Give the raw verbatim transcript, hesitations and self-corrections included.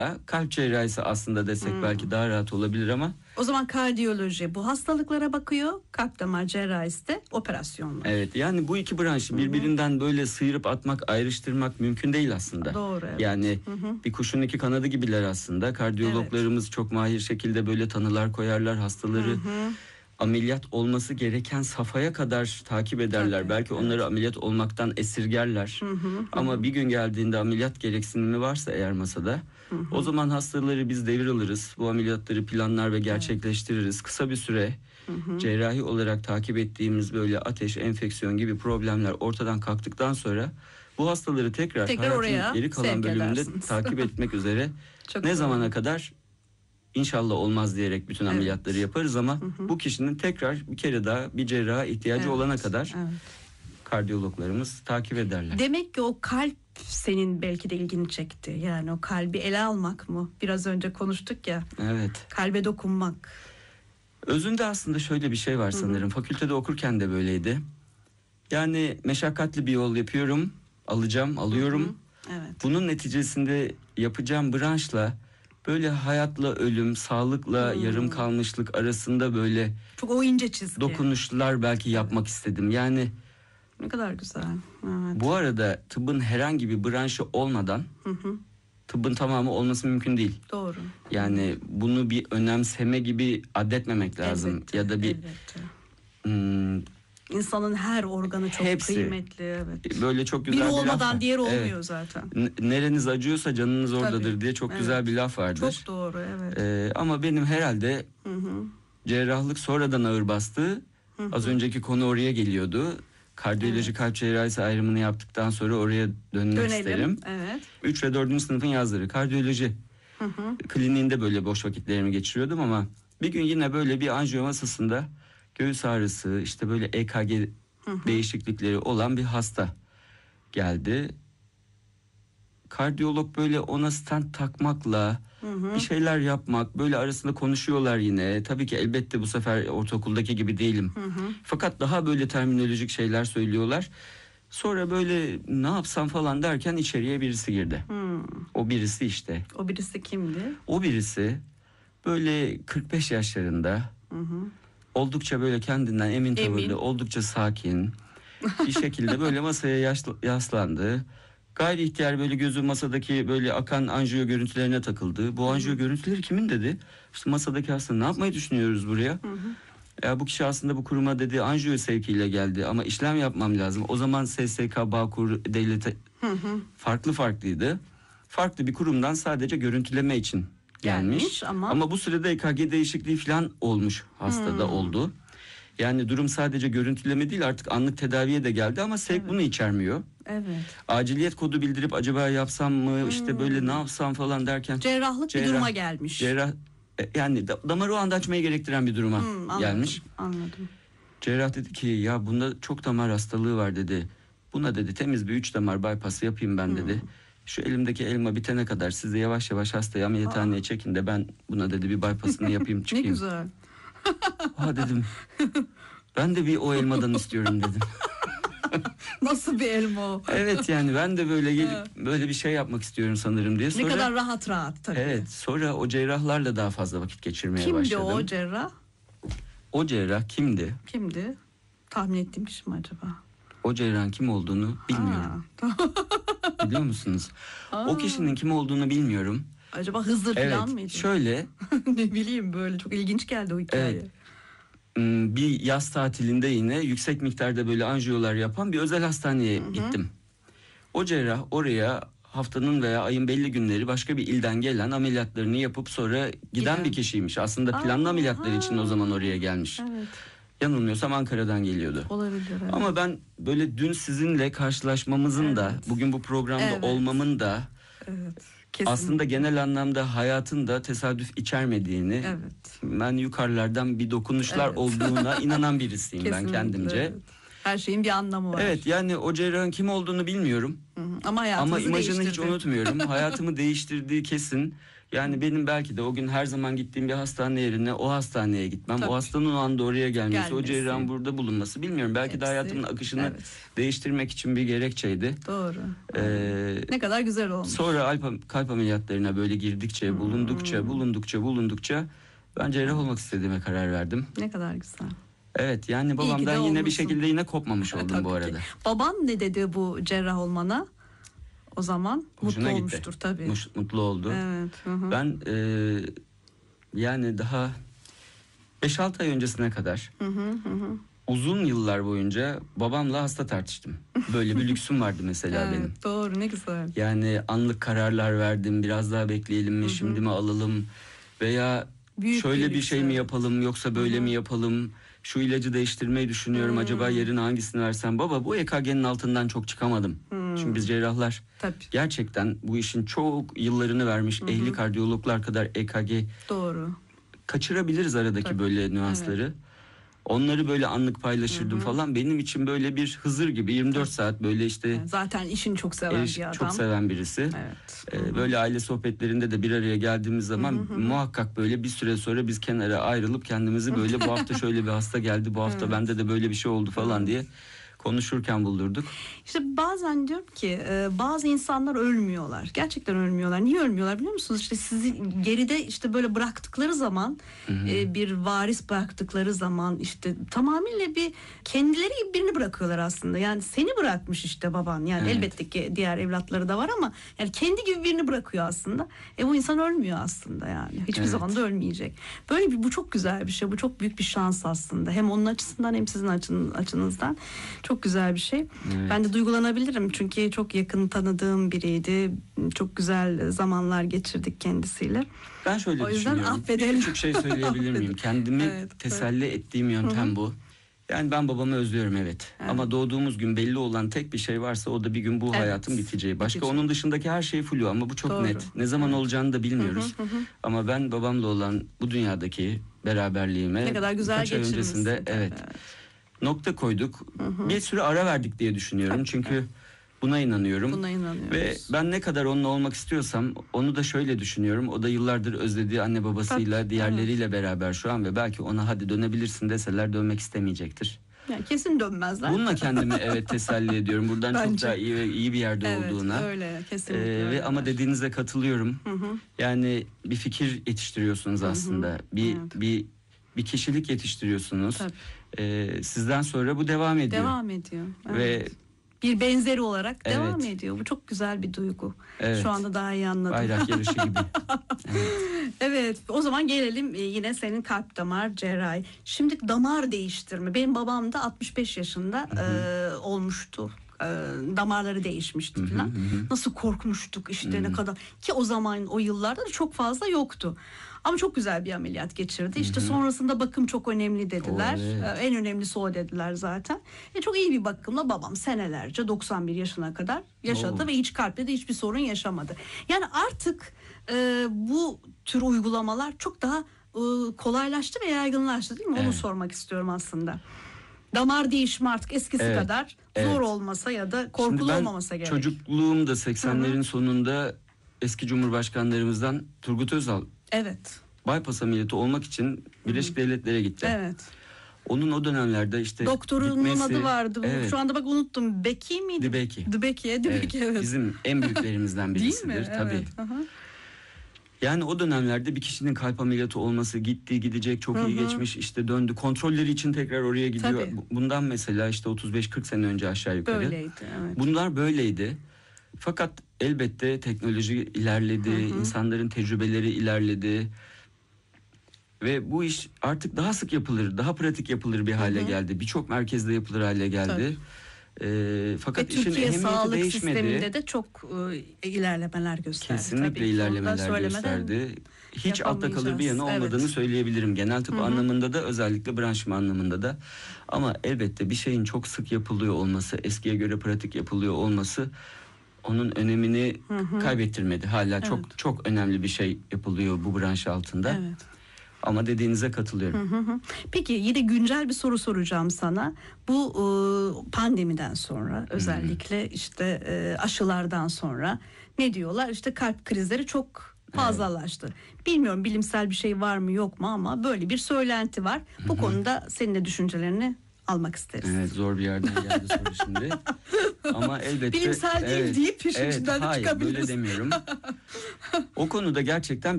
kalp cerrahisi aslında desek Hmm. belki daha rahat olabilir ama. O zaman kardiyoloji bu hastalıklara bakıyor. Kalp damar cerrahisi de operasyonlar. Evet, yani bu iki branşı birbirinden böyle sıyırıp atmak, ayrıştırmak mümkün değil aslında. Doğru, evet. Yani Hı hı. bir kuşun iki kanadı gibiler aslında. Kardiyologlarımız evet. çok mahir şekilde böyle tanılar koyarlar, hastaları hı hı. ameliyat olması gereken safhaya kadar takip ederler. Tabii, belki evet. onları ameliyat olmaktan esirgerler. Hı hı, hı. Ama bir gün geldiğinde ameliyat gereksinimi varsa eğer masada, hı hı. o zaman hastaları biz devir alırız. Bu ameliyatları planlar ve gerçekleştiririz. Evet. Kısa bir süre hı hı. cerrahi olarak takip ettiğimiz böyle ateş, enfeksiyon gibi problemler ortadan kalktıktan sonra bu hastaları tekrar, tekrar hayatın geri kalan bölümünde takip etmek üzere ne doğru. zamana kadar İnşallah olmaz diyerek bütün evet. ameliyatları yaparız ama hı hı. bu kişinin tekrar bir kere daha bir cerraha ihtiyacı evet. olana kadar evet. kardiyologlarımız takip ederler. Demek ki o kalp senin belki de ilgini çekti. Yani o kalbi ele almak mı? Biraz önce konuştuk ya. Evet. Kalbe dokunmak. Özünde aslında şöyle bir şey var sanırım. Hı hı. Fakültede okurken de böyleydi. Yani meşakkatli bir yol yapıyorum, alacağım, alıyorum. Hı hı. Evet. Bunun neticesinde yapacağım branşla böyle hayatla ölüm, sağlıkla hmm. yarım kalmışlık arasında böyle çok o ince çizgi. Dokunuşlar belki evet. yapmak istedim. Yani ne kadar güzel. Evet. Bu arada tıbbın herhangi bir branşı olmadan hı hı. tıbbın tamamı olması mümkün değil. Doğru. Yani bunu bir önemseme gibi addetmemek lazım. Elbette, ya da bir hmm, İnsanın her organı çok hepsi, kıymetli. Evet. Böyle çok güzel bir bir laf olmadan diğer olmuyor evet. zaten. Nereniz acıyorsa canınız oradadır Tabii. diye çok evet. güzel bir laf vardır. Çok doğru evet. Ee, ama benim herhalde hı hı. cerrahlık sonradan ağır bastı. Hı hı. Az önceki konu oraya geliyordu. Kardiyoloji evet. kalp cerrahisi ayrımını yaptıktan sonra oraya dönmek Dönelim. isterim. Evet. üç ve dördüncü sınıfın yazları kardiyoloji hı hı. kliniğinde böyle boş vakitlerimi geçiriyordum ama bir gün yine böyle bir anjiyo masasında göğüs ağrısı işte böyle E K G hı hı. değişiklikleri olan bir hasta geldi. Kardiyolog böyle ona stent takmakla hı hı. bir şeyler yapmak böyle arasında konuşuyorlar yine. Tabii ki elbette bu sefer ortaokuldaki gibi değilim. Hı hı. Fakat daha böyle terminolojik şeyler söylüyorlar. Sonra böyle ne yapsam falan derken içeriye birisi girdi. Hı. O birisi işte. O birisi kimdi? O birisi böyle kırk beş yaşlarında hı hı. oldukça böyle kendinden emin tavırlı, emin. oldukça sakin bir şekilde böyle masaya yaşlı, yaslandı. Gayri ihtiyar böyle gözü masadaki böyle akan anjiyo görüntülerine takıldı. Bu anjiyo görüntüleri kimin dedi? İşte masadaki hasta ne yapmayı düşünüyoruz buraya? Hı hı. Ya bu kişi aslında bu kuruma dedi anjiyo sevkiyle geldi ama işlem yapmam lazım. O zaman S S K, Bağkur, devlete hı hı. farklı farklıydı. Farklı bir kurumdan sadece görüntüleme için gelmiş. gelmiş ama... ama bu sırada E K G değişikliği falan olmuş hastada hmm. oldu. Yani durum sadece görüntüleme değil artık anlık tedaviye de geldi ama sevk evet. bunu içermiyor. Evet. Aciliyet kodu bildirip acaba yapsam mı hmm. işte böyle ne yapsam falan derken. Cerrahlık cerrah, bir duruma gelmiş. Cerrah yani damarı o anda açmayı gerektiren bir duruma hmm, anladım, gelmiş. Anladım. Cerrah dedi ki ya bunda çok damar hastalığı var dedi. Buna dedi temiz bir üç damar bypass yapayım ben hmm. dedi. Şu elimdeki elma bitene kadar siz de yavaş yavaş hastayı ameliyathaneye Aa. çekin de ben buna dedi bir bypass'ını yapayım çıkayım. Ne güzel. Ha dedim. Ben de bir o elmadan istiyorum dedim. Nasıl bir elma o? Evet yani ben de böyle gelip evet. böyle bir şey yapmak istiyorum sanırım diye. Sonra, ne kadar rahat rahat tabii. Evet sonra o cerrahlarla daha fazla vakit geçirmeye kimdi başladım. Kimdi o cerrah? O cerrah kimdi? Kimdi? Tahmin ettiğim kişi mi acaba? O cerrahın kim olduğunu bilmiyorum. Biliyor musunuz? Aa. O kişinin kim olduğunu bilmiyorum. Acaba Hızır evet, falan mıydı? Şöyle. Ne bileyim böyle çok ilginç geldi o hikaye. Evet. Bir yaz tatilinde yine yüksek miktarda böyle anjiyolar yapan bir özel hastaneye Hı-hı. gittim. O cerrah oraya haftanın veya ayın belli günleri başka bir ilden gelen ameliyatlarını yapıp sonra giden Giden. bir kişiymiş. Aslında planlı Aa, ameliyatlar ha. için o zaman oraya gelmiş. Evet. Yanılmıyorsam Ankara'dan geliyordu. Olabilir. Evet. Ama ben böyle dün sizinle karşılaşmamızın evet. da bugün bu programda evet. olmamın da evet. aslında genel anlamda hayatın da tesadüf içermediğini evet. ben yukarılardan bir dokunuşlar evet. olduğuna inanan birisiyim ben kendimce. Evet. Her şeyin bir anlamı var. Evet, yani o cerrahın kim olduğunu bilmiyorum. Hı hı. Ama hayatınızı Ama imajını hiç değiştirdi. unutmuyorum. Hayatımı değiştirdiği kesin. Yani benim belki de o gün her zaman gittiğim bir hastane yerine o hastaneye gitmem. Tabii. O hastanın o anda oraya gelmesi, Gelmesi. o cerrahın burada bulunması, bilmiyorum. Belki Hepsi, de hayatımın akışını evet. değiştirmek için bir gerekçeydi. Doğru. Ee, Ne kadar güzel olmuş. Sonra alp, kalp ameliyatlarına böyle girdikçe, bulundukça, bulundukça, bulundukça ben cerrah olmak istediğime karar verdim. Ne kadar güzel. Evet, yani de babamdan yine bir olmuşsun. şekilde yine kopmamış oldum Tabii bu ki. arada. Baban ne dedi bu cerrah olmana? O zaman Hoşuna mutlu gitti. olmuştur tabii. Muş- Mutlu oldu. Evet. Hı hı. Ben e, yani daha beş altı ay öncesine kadar Hı hı hı hı. uzun yıllar boyunca babamla hasta tartıştım. Böyle bir lüksüm vardı mesela Evet, benim. doğru, ne güzel. Yani anlık kararlar verdim. Biraz daha bekleyelim mi, şimdi mi alalım? Veya Büyük şöyle bir bir şey mi lüks, yapalım yoksa böyle mi yapalım? Şu ilacı değiştirmeyi düşünüyorum. Acaba yerine hangisini versem? Baba, bu E K G'nin altından çok çıkamadım. Çünkü biz cerrahlar Tabii. gerçekten bu işin çok yıllarını vermiş ehli kardiyologlar kadar E K G Doğru. kaçırabiliriz aradaki Tabii. böyle nüansları. Onları böyle anlık paylaşırdım falan. Benim için böyle bir Hızır gibi yirmi dört saat böyle işte Yani zaten işini çok seven eş- bir adam. çok seven birisi. Evet. Ee, böyle aile sohbetlerinde de bir araya geldiğimiz zaman muhakkak böyle bir süre sonra biz kenara ayrılıp kendimizi böyle bu hafta şöyle bir hasta geldi, bu hafta bende de böyle bir şey oldu falan diye konuşurken buldurduk. İşte bazen diyorum ki e, bazı insanlar ölmüyorlar. Gerçekten ölmüyorlar. Niye ölmüyorlar biliyor musunuz? İşte sizi geride işte böyle bıraktıkları zaman e, bir varis bıraktıkları zaman işte tamamıyla bir kendileri gibi birini bırakıyorlar aslında. Yani seni bırakmış işte baban. Yani Evet. elbette ki diğer evlatları da var ama yani kendi gibi birini bırakıyor aslında. E bu insan ölmüyor aslında yani. Hiçbir Evet. zaman da ölmeyecek. Böyle bir bu çok güzel bir şey. Bu çok büyük bir şans aslında. Hem onun açısından hem sizin açın, açınızdan. Çok güzel bir şey. Evet. Ben de duygulanabilirim çünkü çok yakın tanıdığım biriydi. Çok güzel zamanlar geçirdik kendisiyle. Ben şöyle O yüzden düşünüyorum. affedelim. Bir küçük şey söyleyebilir miyim? Kendimi Evet, teselli ettiğim yöntem bu. Yani ben babamı özlüyorum, evet. Evet. Ama doğduğumuz gün belli olan tek bir şey varsa o da bir gün bu Evet. hayatın biteceği. Başka Biteceği. onun dışındaki her şey flu ama bu çok Doğru. net. Ne zaman Evet. olacağını da bilmiyoruz. Ama ben babamla olan bu dünyadaki beraberliğime Ne kadar güzel birkaç ay geçirmişsin. öncesinde tabii. evet nokta koyduk. Bir süre ara verdik diye düşünüyorum. Tabii, Çünkü buna inanıyorum. Buna inanıyoruz. Ve ben ne kadar onunla olmak istiyorsam onu da şöyle düşünüyorum. O da yıllardır özlediği anne babasıyla, Tabii, diğerleriyle beraber şu an ve belki ona hadi dönebilirsin deseler dönmek istemeyecektir. Yani kesin dönmezler. Bununla kendimi evet teselli ediyorum. Buradan çok Bence. daha iyi ve iyi bir yerde Evet, olduğuna. öyle kesinlikle. Ee, ve öyle. ama dediğinize katılıyorum. Hı hı. Yani bir fikir yetiştiriyorsunuz aslında. Bir Evet. bir bir kişilik yetiştiriyorsunuz. Tabii. Ee, sizden sonra bu devam ediyor. Devam ediyor. Ve Evet. Bir benzeri olarak Evet. devam ediyor. Bu çok güzel bir duygu. Evet. Şu anda daha iyi anladım. bayrak yarışı gibi. Evet. Evet, o zaman gelelim e, yine senin kalp damar cerrahi. Şimdi damar değiştirme. Benim babam da altmış beş yaşında e, olmuştu. E, damarları değişmişti falan. Nasıl korkmuştuk işte ne kadar. Ki o zaman o yıllarda da çok fazla yoktu. Ama çok güzel bir ameliyat geçirdi. İşte sonrasında bakım çok önemli dediler. O, evet. E, En önemlisi o dediler zaten. E, çok iyi bir bakımla babam senelerce doksan bir yaşına kadar yaşadı Oo. ve hiç kalpte de hiçbir sorun yaşamadı. Yani artık e, bu tür uygulamalar çok daha e, kolaylaştı ve yaygınlaştı değil mi? Onu Evet. sormak istiyorum aslında. Damar değişimi artık eskisi Evet, kadar evet. zor olmasa ya da Şimdi korkulu ben olmamasa gerek. çocukluğumda seksenlerin sonunda eski Cumhurbaşkanlarımızdan Turgut Özal Evet. bypass ameliyatı olmak için Birleşik Devletlere gitti. Evet. Onun o dönemlerde işte Doktorunun gitmesi- adı vardı. Evet. Şu anda bak unuttum. Beki miydi? Dibeki. Dibeki. Dibeki evet. Evet, bizim en büyüklerimizden Değil birisidir mi? tabii. Evet. Aha. Yani o dönemlerde bir kişinin kalp ameliyatı olması, gitti gidecek, çok iyi geçmiş, işte döndü. Kontrolleri için tekrar oraya gidiyor. Tabii. Bu- Bundan mesela işte otuz beş kırk sene önce aşağı yukarı. Böyleydi. Evet. Bunlar böyleydi. Fakat elbette teknoloji ilerledi, insanların tecrübeleri ilerledi. Ve bu iş artık daha sık yapılır, daha pratik yapılır bir hale geldi. Birçok merkezde yapılır hale geldi. Ee, fakat Ve işin Türkiye ehemmiyeti sağlık değişmedi. sisteminde de çok e, ilerlemeler gösterdi. Kesinlikle Tabii ki. Onu da ilerlemeler söylemeden gösterdi. Hiç altta kalır bir yanı yapamayacağız. olmadığını Evet. söyleyebilirim. Genel tıp anlamında da, özellikle branşma anlamında da. Ama elbette bir şeyin çok sık yapılıyor olması, eskiye göre pratik yapılıyor olması onun önemini kaybettirmedi. Hala çok çok önemli bir şey yapılıyor bu branş altında. Evet. Ama dediğinize katılıyorum. Hı hı. Peki yine güncel bir soru soracağım sana. Bu e, pandemiden sonra özellikle işte e, aşılardan sonra ne diyorlar? İşte kalp krizleri çok fazlalaştı. Bilmiyorum bilimsel bir şey var mı yok mu ama böyle bir söylenti var. Bu konuda senin de düşüncelerini almak isteriz. Evet, zor bir yerden geldi soru şimdi. Ama elbette Bilimsel değil evet, deyip işin evet, içinden de hayır, çıkabiliriz. böyle demiyorum. O konuda gerçekten